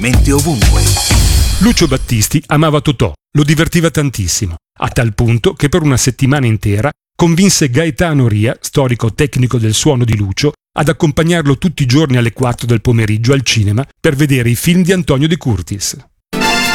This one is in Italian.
Mente ovunque. Lucio Battisti amava Totò, lo divertiva tantissimo, a tal punto che per una settimana intera convinse Gaetano Ria, storico tecnico del suono di Lucio, ad accompagnarlo tutti i giorni alle 4 del pomeriggio al cinema per vedere i film di Antonio De Curtis.